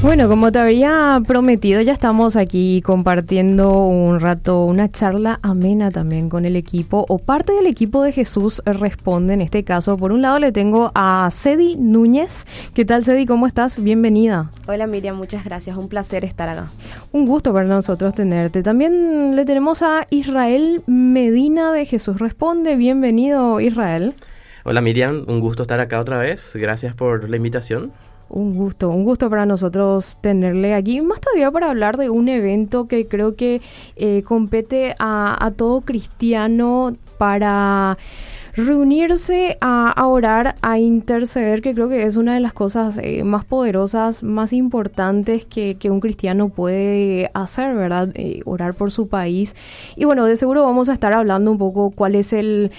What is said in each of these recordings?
Bueno, como te había prometido, ya estamos aquí compartiendo un rato, una charla amena también con el equipo o parte del equipo de Jesús Responde. En este caso, por un lado le tengo a Cedi Núñez. ¿Qué tal, Cedi? ¿Cómo estás? Bienvenida. Hola, Miriam, muchas gracias. Un placer estar acá. Un gusto para nosotros tenerte. También le tenemos a Israel Medina de Jesús Responde. Bienvenido, Israel. Hola, Miriam. Un gusto estar acá otra vez. Gracias por la invitación. Un gusto para nosotros tenerle aquí, más todavía para hablar de un evento que creo que compete a todo cristiano para reunirse a orar, a interceder, que creo que es una de las cosas más poderosas, más importantes que un cristiano puede hacer, ¿verdad? Orar por su país. Y bueno, de seguro vamos a estar hablando un poco cuál es el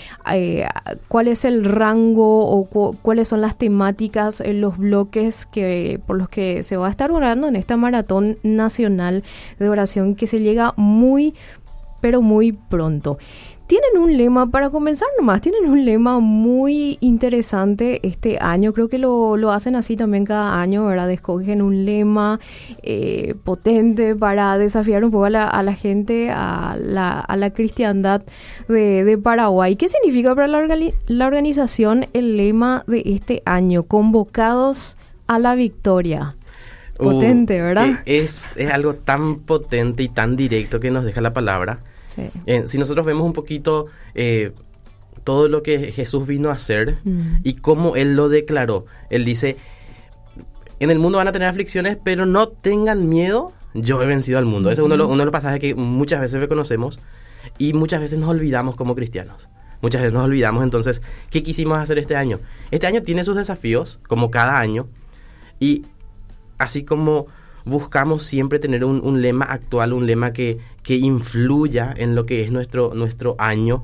rango o cuáles son las temáticas, los bloques por los que se va a estar orando en esta maratón nacional de oración que se llega muy, pero muy pronto. Tienen un lema, para comenzar nomás, tienen un lema muy interesante este año. Creo que lo hacen así también cada año, ¿verdad? Escogen un lema potente para desafiar un poco a la gente, a la cristiandad de Paraguay. ¿Qué significa para la organización el lema de este año? Convocados a la victoria. Potente, ¿verdad? Es algo tan potente y tan directo que nos deja la palabra. Sí. Si nosotros vemos un poquito todo lo que Jesús vino a hacer y cómo Él lo declaró. Él dice, en el mundo van a tener aflicciones, pero no tengan miedo, yo he vencido al mundo. Ese es uno de los pasajes que muchas veces reconocemos y muchas veces nos olvidamos como cristianos. Muchas veces nos olvidamos. Entonces, ¿qué quisimos hacer este año? Este año tiene sus desafíos, como cada año, y así como buscamos siempre tener un lema actual, un lema que influya en lo que es nuestro año.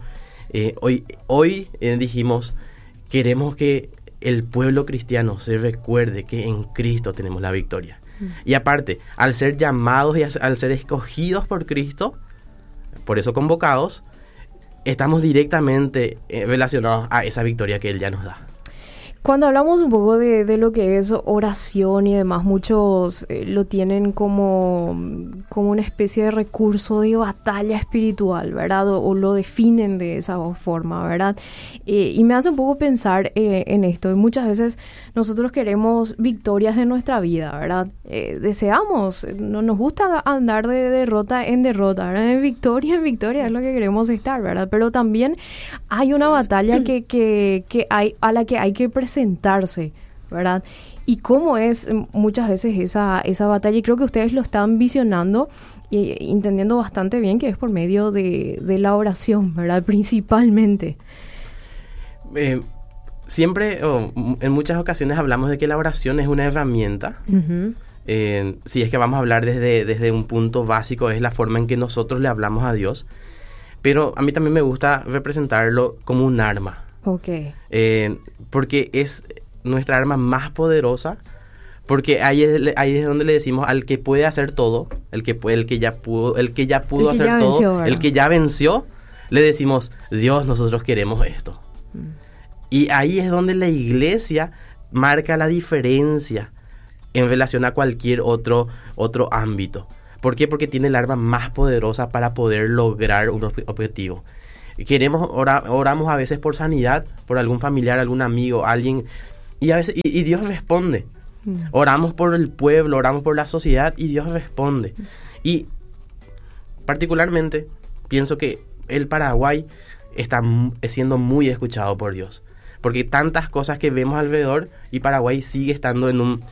Hoy dijimos, queremos que el pueblo cristiano se recuerde que en Cristo tenemos la victoria. Y aparte, al ser llamados y al ser escogidos por Cristo, por eso convocados, estamos directamente relacionados a esa victoria que Él ya nos da. Cuando hablamos un poco de lo que es oración y demás, muchos lo tienen como una especie de recurso de batalla espiritual, ¿verdad? O lo definen de esa forma, ¿verdad? Y me hace un poco pensar en esto. Y muchas veces nosotros queremos victorias en nuestra vida, ¿verdad? Deseamos, no nos gusta andar de derrota en derrota, ¿verdad? En victoria es lo que queremos estar, ¿verdad? Pero también hay una batalla que hay, a la que hay que presentarse, ¿verdad? Y cómo es muchas veces esa batalla, y creo que ustedes lo están visionando y entendiendo bastante bien, que es por medio de la oración, ¿verdad? Principalmente. Siempre, en muchas ocasiones hablamos de que la oración es una herramienta. Si es que vamos a hablar desde un punto básico, es la forma en que nosotros le hablamos a Dios. Pero a mí también me gusta representarlo como un arma. Okay. Porque es nuestra arma más poderosa, porque ahí es donde le decimos al que puede hacer todo, el que ya pudo hacer todo, venció, ¿verdad? El que ya venció, le decimos, Dios, nosotros queremos esto. Y ahí es donde la iglesia marca la diferencia en relación a cualquier otro ámbito. ¿Por qué? Porque tiene el arma más poderosa para poder lograr un objetivo. Oramos a veces por sanidad, por algún familiar, algún amigo, alguien, y a veces y Dios responde. Oramos por el pueblo, oramos por la sociedad y Dios responde. Y particularmente pienso que el Paraguay está siendo muy escuchado por Dios, porque tantas cosas que vemos alrededor y Paraguay sigue estando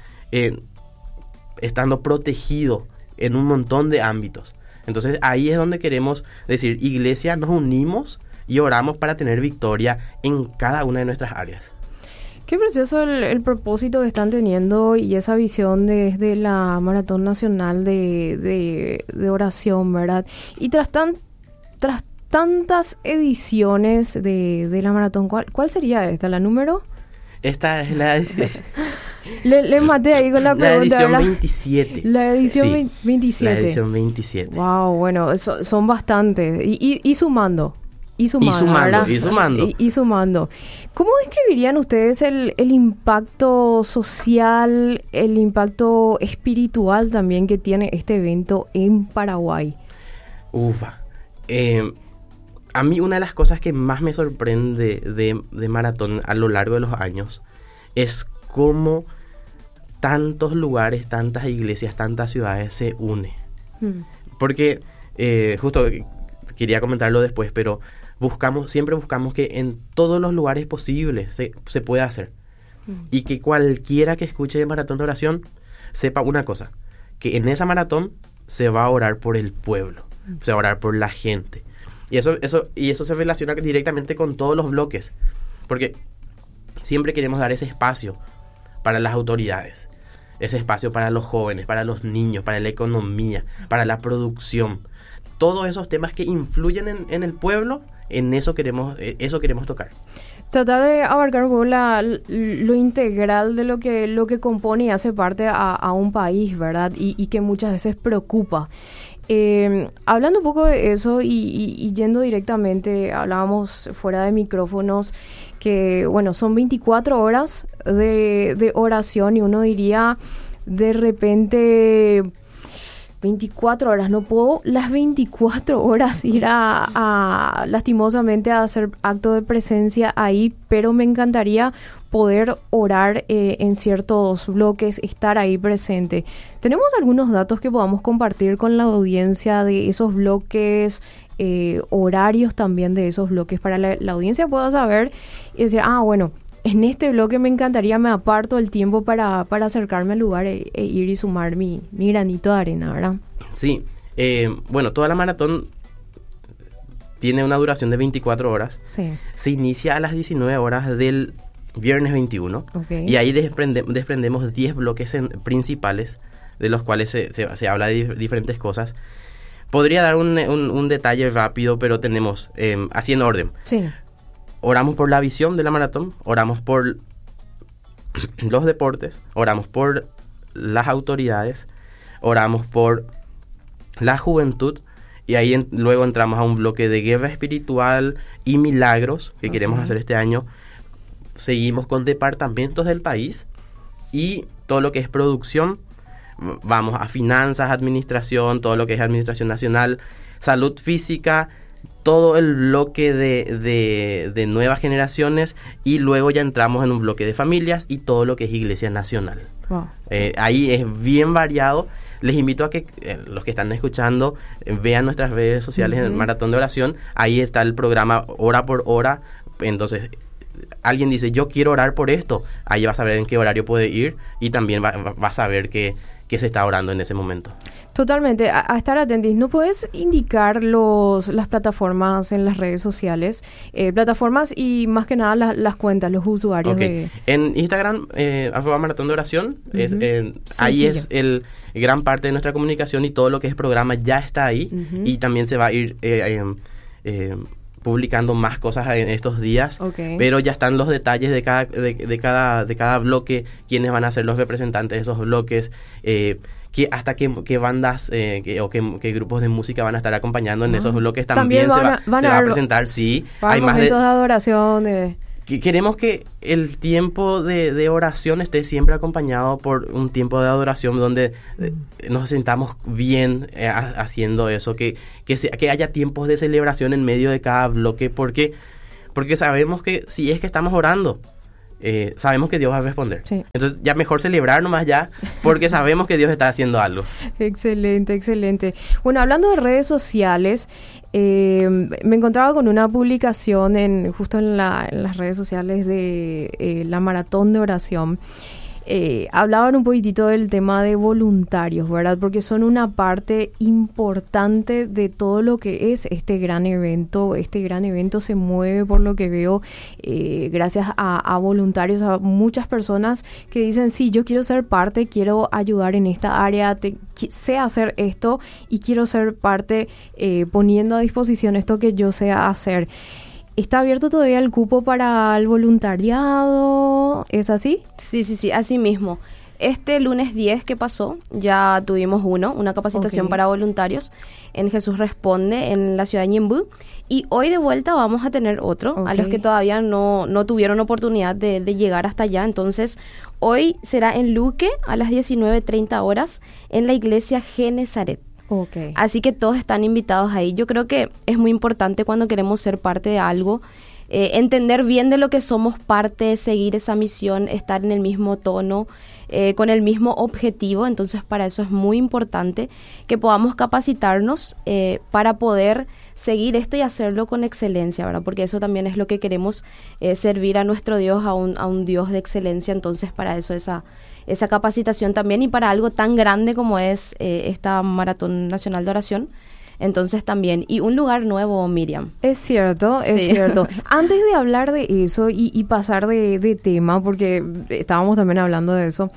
estando protegido en un montón de ámbitos. Entonces ahí es donde queremos decir, iglesia, nos unimos y oramos para tener victoria en cada una de nuestras áreas. Qué precioso el propósito que están teniendo y esa visión desde la Maratón Nacional de oración, ¿verdad? Y tras tantas ediciones de la Maratón, ¿cuál sería esta? ¿La número? Esta es la... Le maté ahí con la pregunta. La edición 27. La edición 27. La edición 27. Wow, bueno, son bastantes. Y sumando. Y sumando. Y sumando. ¿Cómo describirían ustedes el impacto social, el impacto espiritual también que tiene este evento en Paraguay? A mí una de las cosas que más me sorprende de Maratón a lo largo de los años es cómo tantos lugares, tantas iglesias, tantas ciudades se unen. Porque justo quería comentarlo después, pero siempre buscamos que en todos los lugares posibles se pueda hacer. Y que cualquiera que escuche de Maratón de Oración sepa una cosa, que en esa maratón se va a orar por el pueblo, se va a orar por la gente. Y eso se relaciona directamente con todos los bloques, porque siempre queremos dar ese espacio para las autoridades, ese espacio para los jóvenes, para los niños, para la economía, para la producción. Todos esos temas que influyen en el pueblo, en eso queremos tocar. Tratar de abarcar lo integral de lo que compone y hace parte a un país, ¿verdad? Y que muchas veces preocupa. Hablando un poco de eso y yendo directamente, hablábamos fuera de micrófonos que, bueno, son 24 horas de oración y uno diría de repente 24 horas, no puedo las 24 horas ir a lastimosamente a hacer acto de presencia ahí, pero me encantaría poder orar en ciertos bloques, estar ahí presente. ¿Tenemos algunos datos que podamos compartir con la audiencia de esos bloques, horarios también de esos bloques, para la audiencia pueda saber y decir, bueno, en este bloque me encantaría, me aparto el tiempo para acercarme al lugar e ir y sumar mi granito de arena, ¿verdad? Sí, bueno, toda la maratón tiene una duración de 24 horas. Sí. Se inicia a las 19 horas del viernes 21. Okay. Y ahí desprendemos 10 bloques principales, de los cuales se habla de diferentes cosas. Podría dar un detalle rápido, pero tenemos, así en orden. Sí. Oramos por la visión de la maratón, oramos por los deportes, oramos por las autoridades, oramos por la juventud, y ahí luego entramos a un bloque de guerra espiritual y milagros que queremos hacer este año. Seguimos con departamentos del país y todo lo que es producción. Vamos a finanzas, administración, todo lo que es administración nacional, salud física, todo el bloque de nuevas generaciones, y luego ya entramos en un bloque de familias y todo lo que es iglesia nacional. Wow. Ahí es bien variado. Les invito a que los que están escuchando vean nuestras redes sociales en el Maratón de Oración. Ahí está el programa hora por hora. Entonces, alguien dice, yo quiero orar por esto, ahí vas a ver en qué horario puede ir, y también vas a ver que se está orando en ese momento. Totalmente, a estar atentos. ¿No puedes indicar las plataformas en las redes sociales? Plataformas y más que nada las cuentas, los usuarios. Okay. En Instagram, @Maratón de Oración, ahí es el gran parte de nuestra comunicación, y todo lo que es programa ya está ahí, y también se va a ir publicando más cosas en estos días, pero ya están los detalles de cada bloque, quiénes van a ser los representantes de esos bloques, hasta qué bandas o qué grupos de música van a estar acompañando en esos bloques. También se va a presentar, sí. Hay momentos de adoración. Queremos que el tiempo de oración esté siempre acompañado por un tiempo de adoración donde nos sentamos bien haciendo eso, que haya tiempos de celebración en medio de cada bloque, porque sabemos que si es que estamos orando, sabemos que Dios va a responder. Sí. Entonces ya mejor celebrar nomás ya, porque sabemos que Dios está haciendo algo. Excelente, excelente. Bueno, hablando de redes sociales, me encontraba con una publicación justo en las redes sociales de la Maratón de Oración. Hablaban un poquitito del tema de voluntarios, ¿verdad? Porque son una parte importante de todo lo que es este gran evento. Este gran evento se mueve, por lo que veo, gracias a voluntarios, a muchas personas que dicen, sí, yo quiero ser parte, quiero ayudar en esta área, sé hacer esto y quiero ser parte poniendo a disposición esto que yo sé hacer. ¿Está abierto todavía el cupo para el voluntariado? ¿Es así? Sí, así mismo. este lunes 10 que pasó, ya tuvimos una capacitación para voluntarios en Jesús Responde en la ciudad de Ñemby. Y hoy de vuelta vamos a tener otro, a los que todavía no tuvieron oportunidad de llegar hasta allá. Entonces, hoy será en Luque a las 19:30 horas en la iglesia Genezaret. Así que todos están invitados ahí. Yo creo que es muy importante cuando queremos ser parte de algo, entender bien de lo que somos parte, seguir esa misión, estar en el mismo tono, con el mismo objetivo. Entonces, para eso es muy importante que podamos capacitarnos para poder seguir esto y hacerlo con excelencia, ¿verdad? Porque eso también es lo que queremos, servir a nuestro Dios, a un Dios de excelencia. Entonces, para eso esa capacitación también, y para algo tan grande como es esta Maratón Nacional de Oración. Entonces también, y un lugar nuevo, Miriam. Es cierto, es cierto. Antes de hablar de eso y pasar de tema, porque estábamos también hablando de eso,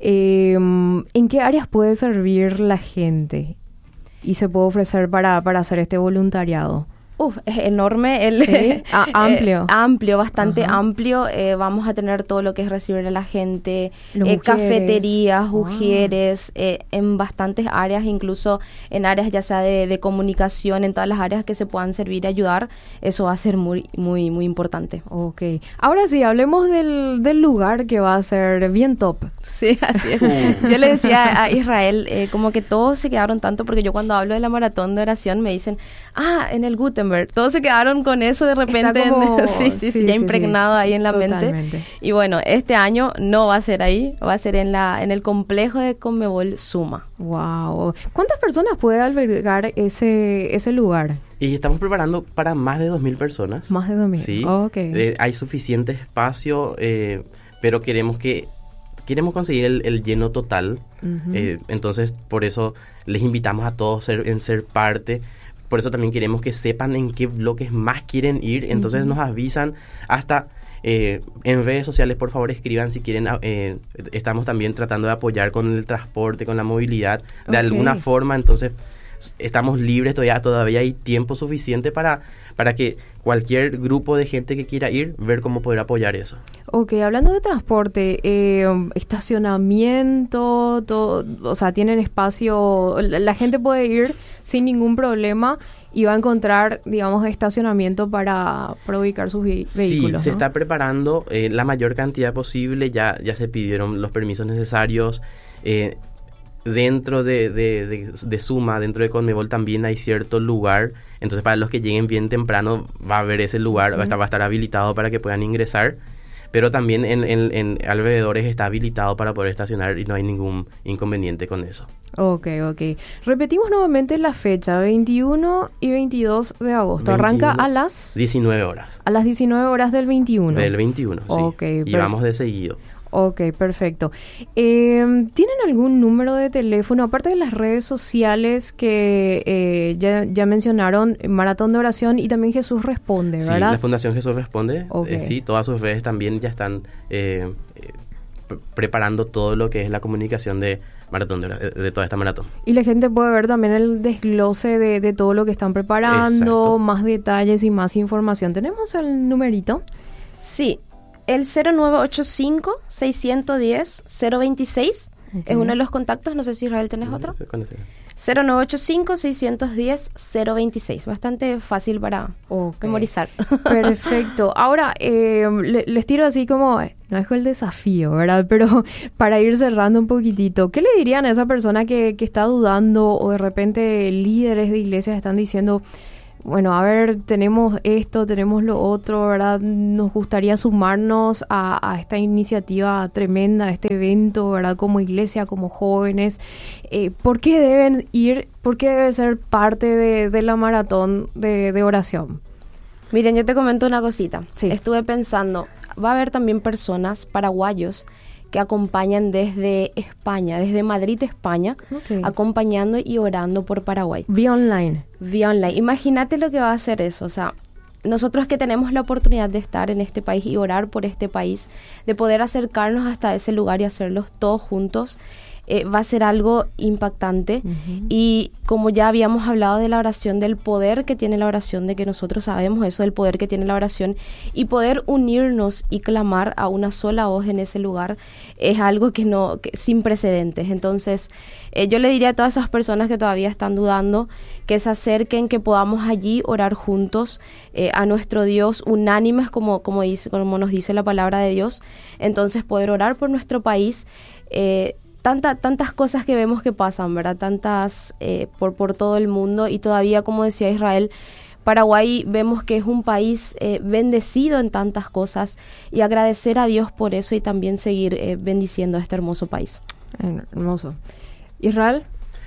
¿en qué áreas puede servir la gente y se puede ofrecer para hacer este voluntariado? Es enorme, ¿Sí? Amplio. Amplio, bastante amplio. Vamos a tener todo lo que es recibir a la gente, cafeterías, ujieres, en bastantes áreas, incluso en áreas ya sea de comunicación, en todas las áreas que se puedan servir y ayudar. Eso va a ser muy, muy, muy importante. Ahora sí, hablemos del lugar que va a ser bien top. Sí, así es. Yo le decía a Israel, como que todos se quedaron tanto, porque yo cuando hablo de la Maratón de Oración me dicen, en el Gutenberg. Todos se quedaron con eso de repente, ya impregnado ahí en la mente. Y bueno, este año no va a ser ahí, va a ser en el complejo de Conmebol Suma. Wow. ¿Cuántas personas puede albergar ese lugar? Y estamos preparando para más de 2.000 personas. Más de 2.000. Sí. Hay suficiente espacio, pero queremos conseguir el lleno total. Entonces, por eso les invitamos a todos en ser parte. Por eso también queremos que sepan en qué bloques más quieren ir. Entonces nos avisan hasta en redes sociales. Por favor, escriban si quieren. Estamos también tratando de apoyar con el transporte, con la movilidad, de alguna forma. Entonces estamos libres, todavía hay tiempo suficiente para que cualquier grupo de gente que quiera ir, ver cómo poder apoyar eso. Hablando de transporte, estacionamiento, todo, o sea, tienen espacio, la gente puede ir sin ningún problema y va a encontrar, digamos, estacionamiento para ubicar sus vehículos. Sí, se está preparando la mayor cantidad posible, ya se pidieron los permisos necesarios. Dentro de Suma, dentro de Conmebol también hay cierto lugar, entonces para los que lleguen bien temprano va a haber ese lugar, va a estar habilitado para que puedan ingresar, pero también en alrededores está habilitado para poder estacionar y no hay ningún inconveniente con eso. Repetimos nuevamente la fecha, 21 y 22 de agosto. 21, arranca a las 19 horas. A las 19 horas del 21. Del 21, sí. Y vamos de seguido. Perfecto. ¿Tienen algún número de teléfono, aparte de las redes sociales que ya mencionaron, Maratón de Oración y también Jesús Responde, ¿verdad? Sí, la Fundación Jesús Responde, sí, todas sus redes también ya están preparando todo lo que es la comunicación de Maratón de toda esta maratón. Y la gente puede ver también el desglose de todo lo que están preparando, exacto, más detalles y más información. ¿Tenemos el numerito? Sí. El 0985-610-026 es uno de los contactos. No sé si Israel tenés otro. 0985-610-026. Bastante fácil para memorizar. Perfecto. Ahora, les tiro así como, no es el desafío, ¿verdad? Pero para ir cerrando un poquitito, ¿qué le dirían a esa persona que está dudando, o de repente líderes de iglesias están diciendo, bueno, a ver, tenemos esto, tenemos lo otro, ¿verdad? Nos gustaría sumarnos a esta iniciativa tremenda, a este evento, ¿verdad? Como iglesia, como jóvenes. ¿Por qué deben ir? ¿Por qué debe ser parte de la maratón de oración? Miren, yo te comento una cosita. Sí. Estuve pensando, va a haber también personas paraguayos que acompañan desde España, desde Madrid, España, acompañando y orando por Paraguay. Vía online. Imagínate lo que va a hacer eso. O sea, nosotros que tenemos la oportunidad de estar en este país y orar por este país, de poder acercarnos hasta ese lugar y hacerlos todos juntos, va a ser algo impactante. Y como ya habíamos hablado de la oración, del poder que tiene la oración, de que nosotros sabemos eso, del poder que tiene la oración, y poder unirnos y clamar a una sola voz en ese lugar, es algo que sin precedentes. Entonces, yo le diría a todas esas personas que todavía están dudando, que se acerquen, que podamos allí orar juntos a nuestro Dios, unánimes, como nos dice la palabra de Dios. Entonces, poder orar por nuestro país. Tantas cosas que vemos que pasan, ¿verdad? Tantas por todo el mundo, y todavía, como decía Israel, Paraguay vemos que es un país bendecido en tantas cosas, y agradecer a Dios por eso y también seguir bendiciendo a este hermoso país. Hermoso. Israel.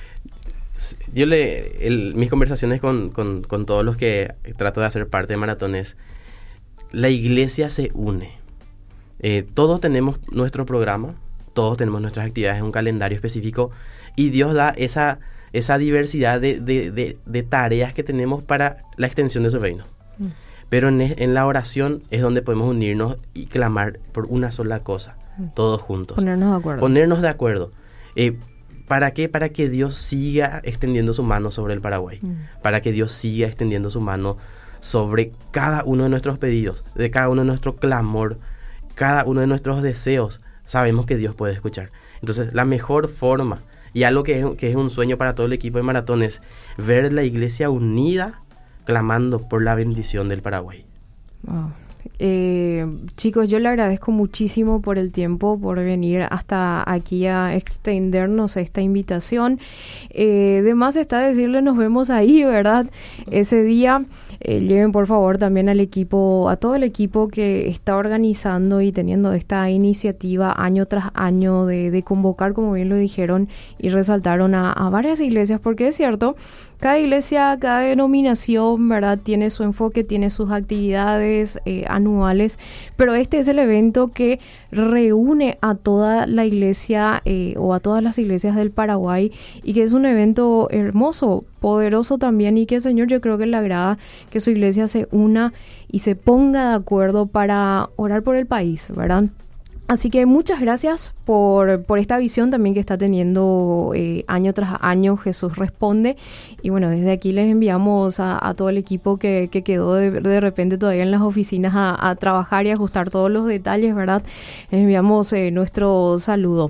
Yo mis conversaciones con todos los que trato de hacer parte de maratones, la iglesia se une. Todos tenemos nuestro programa, todos tenemos nuestras actividades, un calendario específico, y Dios da esa diversidad de tareas que tenemos para la extensión de su reino. Pero en la oración es donde podemos unirnos y clamar por una sola cosa, todos juntos. Ponernos de acuerdo. ¿Para qué? Para que Dios siga extendiendo su mano sobre el Paraguay. Para que Dios siga extendiendo su mano sobre cada uno de nuestros pedidos, de cada uno de nuestro clamor, cada uno de nuestros deseos. Sabemos que Dios puede escuchar. Entonces, la mejor forma, y algo que es un sueño para todo el equipo de Maratón, es ver la iglesia unida clamando por la bendición del Paraguay. Wow. Chicos, yo le agradezco muchísimo por el tiempo, por venir hasta aquí a extendernos esta invitación. De más está decirle, nos vemos ahí, ¿verdad? Ese día. Lleven por favor también al equipo, a todo el equipo que está organizando y teniendo esta iniciativa año tras año de convocar, como bien lo dijeron y resaltaron, a varias iglesias, porque es cierto, cada iglesia, cada denominación, ¿verdad?, tiene su enfoque, tiene sus actividades anuales, pero este es el evento que reúne a toda la iglesia o a todas las iglesias del Paraguay, y que es un evento hermoso, poderoso también, y que el Señor, yo creo que le agrada que su iglesia se una y se ponga de acuerdo para orar por el país, ¿verdad? Así que muchas gracias por esta visión también que está teniendo año tras año Jesús Responde. Y bueno, desde aquí les enviamos a todo el equipo que quedó de repente todavía en las oficinas a trabajar y ajustar todos los detalles, ¿verdad? Les enviamos nuestro saludo.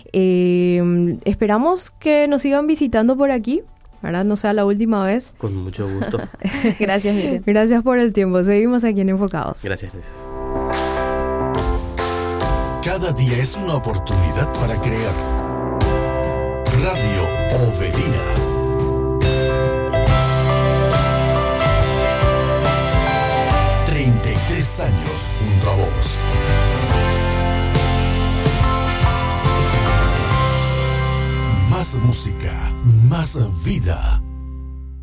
Esperamos que nos sigan visitando por aquí, ¿verdad? No sea la última vez. Con mucho gusto. Gracias, Miriam. Gracias por el tiempo. Seguimos aquí en Enfocados. Gracias. Cada día es una oportunidad para crear. Radio Ovelina. Años junto a vos. Más música, más vida.